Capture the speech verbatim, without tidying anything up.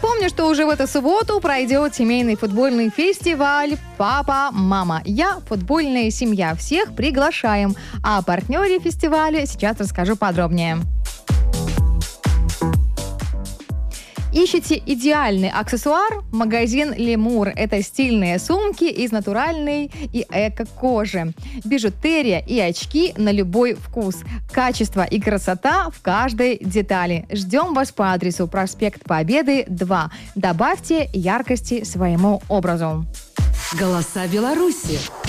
Напомню, что уже в эту субботу пройдет семейный футбольный фестиваль «Папа, мама, я футбольная семья». Всех приглашаем. О партнере фестиваля сейчас расскажу подробнее. Ищите идеальный аксессуар? Магазин «Лемур». Это стильные сумки из натуральной и эко-кожи. Бижутерия и очки на любой вкус. Качество и красота в каждой детали. Ждем вас по адресу проспект Победы, два. Добавьте яркости своему образу. Голоса Беларуси.